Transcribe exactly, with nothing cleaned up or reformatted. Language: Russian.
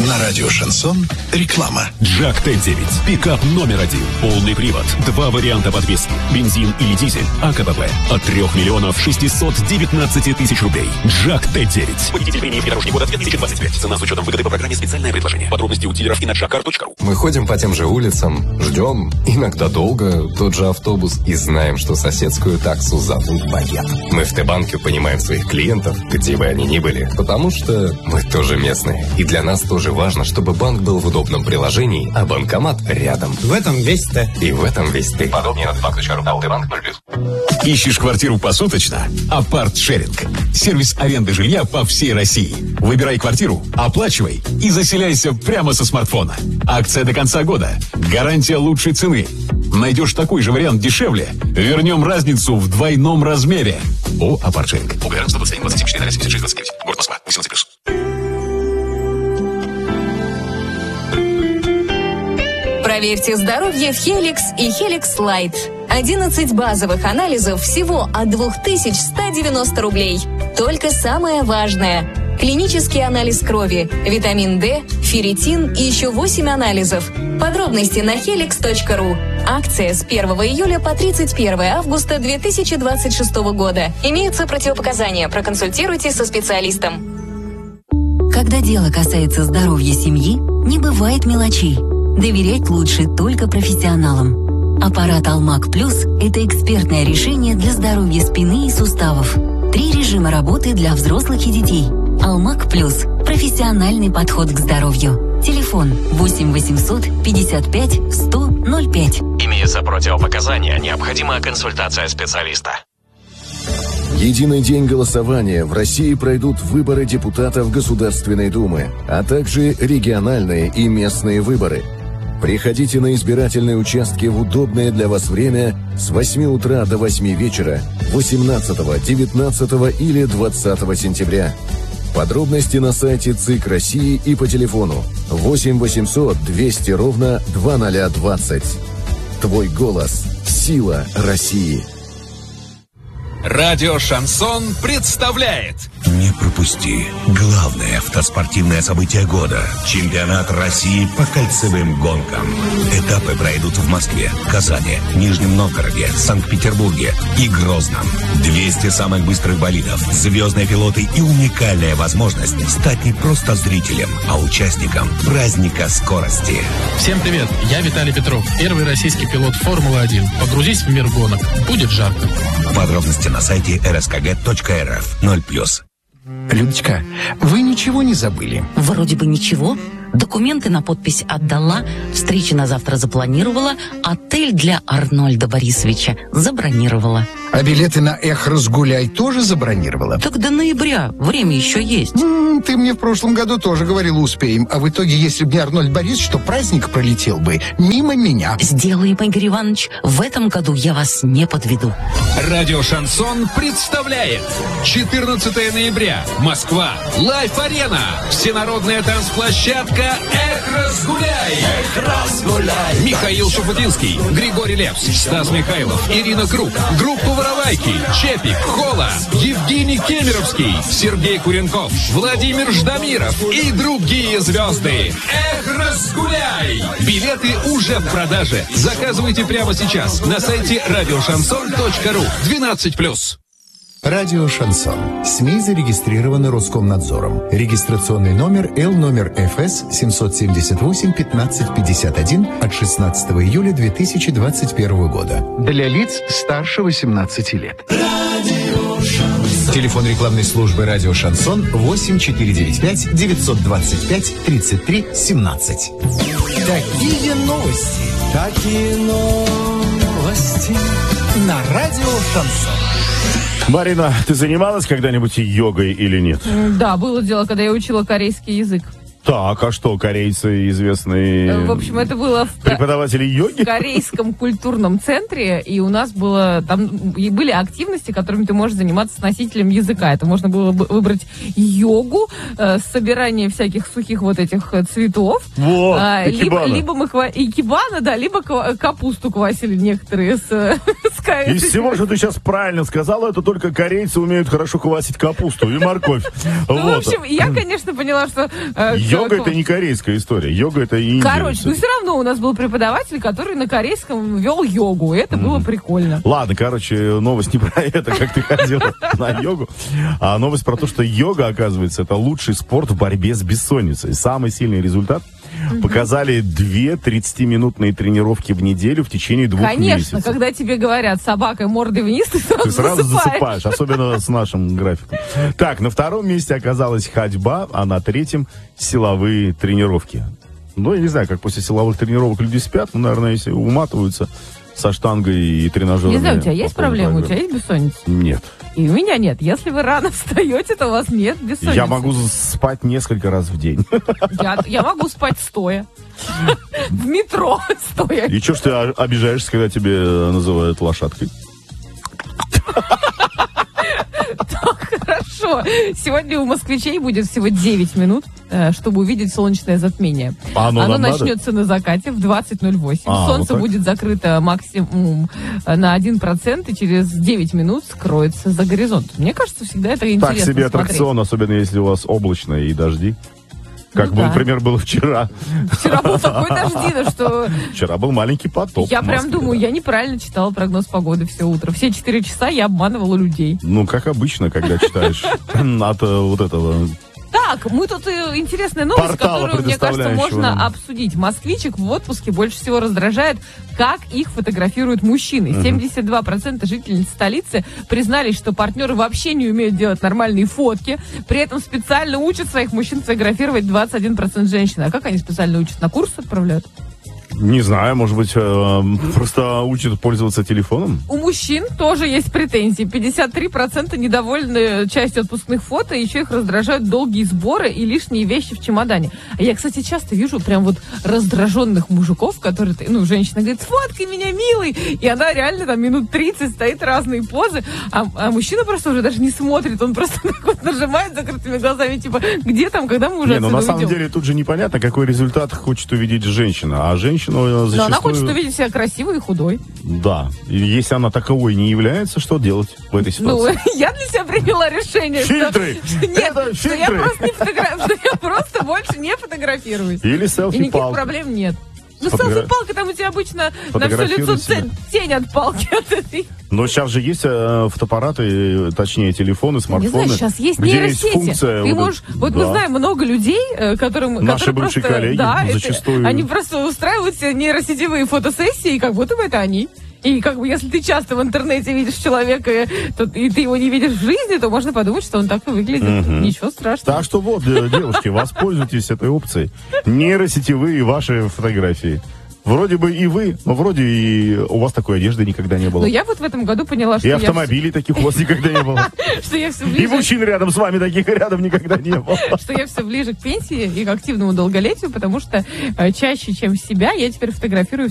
На радио «Шансон» реклама. Джак Т девять. Пикап номер один. Полный привод. Два варианта подвески. Бензин или дизель. АКБП. От трех миллионов шестисот девятнадцати тысяч рублей. Джак Т девять. Победитель премии «Внедорожник года» две тысячи двадцать пять. Цена с учетом выгоды по программе «Специальное предложение». Подробности у дилеров и на джакар точка ру. Мы ходим по тем же улицам, ждем, иногда долго, тот же автобус и знаем, что соседскую таксу зовут Боят. Мы в Т-банке понимаем своих клиентов, где бы они ни были, потому что мы тоже местные. И для нас тоже важно, чтобы банк был в удобном приложении, а банкомат рядом. В этом весь Т. И в этом весь Т. Подробнее на т-банк точка ру. Т-банк ноль плюс. Ищешь квартиру посуточно? Апарт-шеринг. Сервис аренды жилья по всей России. Выбирай квартиру, оплачивай и заселяйся прямо со смартфона. Акция до конца года. Гарантия лучшей цены. Найдешь такой же вариант дешевле, вернем разницу в двойном размере. О, апарт-шеринг. УГР сто двадцать один двадцать четыре семьдесят шесть двадцать девять. Город Москва. восемнадцать плюс. Проверьте здоровье в Хеликс и Хеликс Лайт. одиннадцать базовых анализов всего от две тысячи сто девяносто рублей. Только самое важное. Клинический анализ крови, витамин D, ферритин и еще восемь анализов. Подробности на хеликс точка ру. Акция с первого июля по тридцать первое августа две тысячи двадцать шестого года. Имеются противопоказания. Проконсультируйтесь со специалистом. Когда дело касается здоровья семьи, не бывает мелочей. Доверять лучше только профессионалам. Аппарат Алмак Плюс – это экспертное решение для здоровья спины и суставов. Три режима работы для взрослых и детей. Алмак Плюс – профессиональный подход к здоровью. Телефон восемь восемьсот пятьдесят пять сто ноль пять. Имеются противопоказания, необходима консультация специалиста. Единый день голосования. В России пройдут выборы депутатов Государственной Думы, а также региональные и местные выборы. Приходите на избирательные участки в удобное для вас время с восьми утра до восьми вечера восемнадцатого, девятнадцатого или двадцатого сентября. Подробности на сайте ЦИК России и по телефону восемь восемьсот двести ровно двадцать двадцать. Твой голос – сила России. Радио «Шансон» представляет. Не пропусти главное автоспортивное событие года – чемпионат России по кольцевым гонкам. Этапы пройдут в Москве, Казани, Нижнем Новгороде, Санкт-Петербурге и Грозном. двести самых быстрых болидов, звездные пилоты и уникальная возможность стать не просто зрителем, а участником праздника скорости. Всем привет, я Виталий Петров, первый российский пилот Формулы один. Погрузись в мир гонок, будет жарко. Подробности на сайте эр эс ка гэ точка эр эф. ноль плюс. Людочка, вы ничего не забыли? Вроде бы ничего. Документы на подпись отдала, встречи на завтра запланировала, отель для Арнольда Борисовича забронировала. А билеты на «Эх, разгуляй» тоже забронировала? Так до ноября, время еще есть. М-м, ты мне в прошлом году тоже говорила, успеем. А в итоге, если бы не Арнольд Борисович, то праздник пролетел бы мимо меня. Сделаем, Игорь Иванович. В этом году я вас не подведу. Радио «Шансон» представляет. четырнадцатого ноября. Москва. Лайф-арена. Всенародная танцплощадка «Эх, разгуляй». Эх, разгуляй. Михаил Шуфутинский, Григорий Лепс, Стас Михайлов, Ирина Круг, группа «Воровайки», Чепик, Хола, Евгений Кемеровский, Сергей Куренков, Владимир Ждамиров и другие звезды. Эх, разгуляй. Билеты уже в продаже. Заказывайте прямо сейчас на сайте радио шансон точка ру. двенадцать плюс. Радио «Шансон». СМИ зарегистрированы Роскомнадзором. Регистрационный номер Л номер эф эс семьсот семьдесят восемь пятнадцать пятьдесят один от шестнадцатого июля две тысячи двадцать первого года. Для лиц старше восемнадцати лет. Телефон рекламной службы «Радио Шансон» восемь четыре девять пять девятьсот двадцать пять тридцать три семнадцать. Такие новости, такие новости на Радио «Шансон». Марина, ты занималась когда-нибудь йогой или нет? Да, было дело, когда я учила корейский язык. Так, а что, корейцы известные... В общем, это было в, преподаватели йоги? В корейском культурном центре, и у нас было там и были активности, которыми ты можешь заниматься с носителем языка. Это можно было выбрать йогу, э, собирание всяких сухих вот этих цветов. Вот, э, либо, икебана. либо мы ква... икебана, да, либо капусту квасили некоторые с, с корейцами. Из всего, что ты сейчас правильно сказала, это только корейцы умеют хорошо квасить капусту и морковь. Ну, в общем, я, конечно, поняла, что... Йога йога это не корейская история. Йога это Индия. Короче, ну все равно у нас был преподаватель, который на корейском вел йогу. И это mm-hmm. было прикольно. Ладно, короче, новость не про это, как ты ходила на йогу, а новость про то, что йога, оказывается, это лучший спорт в борьбе с бессонницей. Самый сильный результат mm-hmm. показали две тридцатиминутные тренировки в неделю в течение двух Конечно, месяцев. Конечно, когда тебе говорят собакой мордой вниз, ты сразу, ты сразу засыпаешь. засыпаешь, особенно с нашим графиком. Так, на втором месте оказалась ходьба, а на третьем силовые тренировки. Ну, я не знаю, как после силовых тренировок люди спят, ну, наверное, если уматываются со штангой и тренажерами. Не знаю, у тебя есть проблемы, у тебя есть бессонница? Нет. И у меня нет. Если вы рано встаете, то у вас нет бессонницы. Я могу спать несколько раз в день. Я, я могу спать стоя. В метро стоя. И что ж ты обижаешься, когда тебе называют лошадкой? Так, хорошо. Сегодня у москвичей будет всего девять минут, чтобы увидеть солнечное затмение. А оно, оно нам начнется надо? на закате в двадцать ноль восемь. А, Солнце вот будет закрыто максимум на один процент и через девять минут скроется за горизонт. Мне кажется, всегда это интересно Так себе смотреть. аттракцион, особенно если у вас облачно и дожди. Как, ну, был, да. например, было вчера. Вчера был такой дождина, что... Вчера был маленький потоп. Я Москве, прям думаю, да. я неправильно читала прогноз погоды все утро. Все четыре часа я обманывала людей. Ну, как обычно, когда читаешь от вот этого... Так, мы тут э, интересная новость, Портала, которую, мне кажется, можно нам. обсудить. Москвичек в отпуске больше всего раздражает, как их фотографируют мужчины. семьдесят два процента жительниц столицы признались, что партнеры вообще не умеют делать нормальные фотки. При этом специально учат своих мужчин фотографировать двадцать один процент женщин. А как они специально учат? На курс отправляют? Не знаю, может быть, э, просто учат пользоваться телефоном? У мужчин тоже есть претензии. пятьдесят три процента недовольны частью отпускных фото, еще их раздражают долгие сборы и лишние вещи в чемодане. А я, кстати, часто вижу прям вот раздраженных мужиков, которые, ну, женщина говорит, сфоткай меня, милый, и она реально там минут тридцать стоит, разные позы, а, а мужчина просто уже даже не смотрит, он просто так вот нажимает закрытыми глазами, типа, где там, когда мы уже Не, ну отсюда на самом уйдем? деле тут же непонятно, какой результат хочет увидеть женщина, а женщина зачастую... Но она хочет увидеть себя красивой и худой. Да. И если она таковой не является, что делать в этой ситуации? Ну, я для себя приняла решение, фильтры. что, что нет, Это что я просто не фотограф... что я просто больше не фотографируюсь. Или И селфи-палка. никаких проблем нет. Ну, Фотогра- селфи-палка, там у тебя обычно на все лицо себя. тень, тень от палки. От этой. Но сейчас же есть э, фотоаппараты, э, точнее телефоны, смартфоны. Не знаю, сейчас есть где нейросети. есть функция, Ты вот можешь, это- вот да. мы знаем много людей, э, которым, Наши которые бывшие просто, коллеги да, это- зачастую. они просто устраивают себе нейросетевые фотосессии, как будто бы это они. И как бы, если ты часто в интернете видишь человека, то, и ты его не видишь в жизни, то можно подумать, что он так и выглядит. Мгм. Ничего страшного. Так что вот, э, девушки, воспользуйтесь этой опцией. Нейросетевые ваши фотографии. Вроде бы и вы, но вроде и у вас такой одежды никогда не было. Но я вот в этом году поняла, что И я автомобилей таких у вас никогда не было. всё- что я все И ближе, мужчин рядом с вами таких рядом никогда не было. что я все ближе к пенсии и к активному долголетию, потому что э, чаще, чем себя, я теперь фотографирую